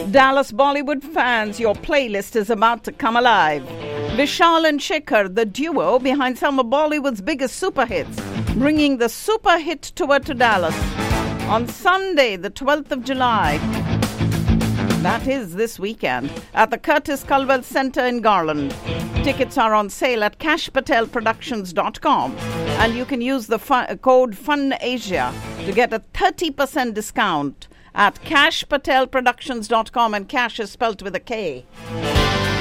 Dallas Bollywood fans, your playlist is about to come alive. Vishal and Shekhar, the duo behind some of Bollywood's biggest super hits, bringing the super hit tour to Dallas on Sunday, the 12th of July. That is this weekend at the Curtis Culwell Center in Garland. Tickets are on sale at cashpatelproductions.com, and you can use the code FUNASIA to get a 30% discount at cashpatelproductions.com, and cash is spelled with a K.